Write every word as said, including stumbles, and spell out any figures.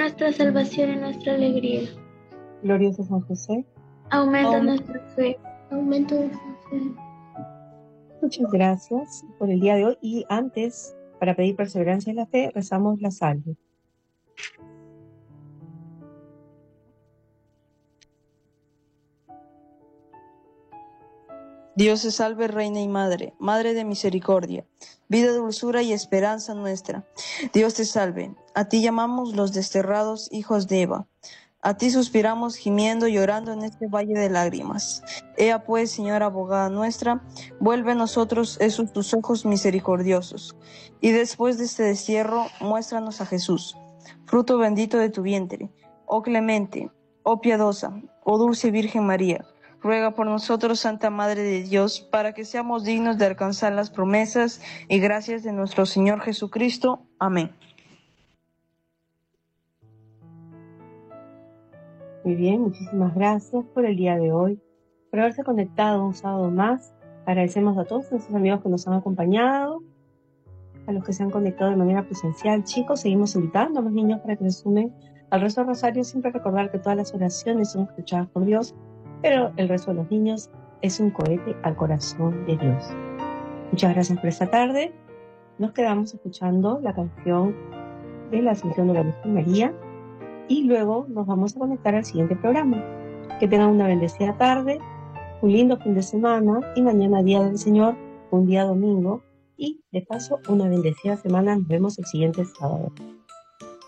nuestra salvación y nuestra alegría. Glorioso San José, Aumenta Aumenta. nuestra fe. Aumenta nuestra fe. Muchas gracias por el día de hoy. Y antes, para pedir perseverancia en la fe, rezamos la salve. Dios te salve, Reina y Madre, Madre de misericordia, vida, dulzura y esperanza nuestra. Dios te salve, a ti llamamos los desterrados hijos de Eva. A ti suspiramos gimiendo y llorando en este valle de lágrimas. Ea pues, Señora abogada nuestra, vuelve a nosotros esos tus ojos misericordiosos. Y después de este destierro, muéstranos a Jesús, fruto bendito de tu vientre. Oh clemente, oh piadosa, oh dulce Virgen María, ruega por nosotros, Santa Madre de Dios, para que seamos dignos de alcanzar las promesas y gracias de nuestro Señor Jesucristo. Amén. Muy bien, muchísimas gracias por el día de hoy, por haberse conectado un sábado más. Agradecemos a todos nuestros amigos que nos han acompañado, a los que se han conectado de manera presencial. Chicos, seguimos invitando a los niños para que se sumen al rezo del rosario. Siempre recordar que todas las oraciones son escuchadas por Dios, pero el rezo de los niños es un cohete al corazón de Dios. Muchas gracias por esta tarde. Nos quedamos escuchando la canción de la Asunción de la Virgen María y luego nos vamos a conectar al siguiente programa. Que tengan una bendecida tarde, un lindo fin de semana y mañana, Día del Señor, un día domingo, y de paso una bendecida semana. Nos vemos el siguiente sábado.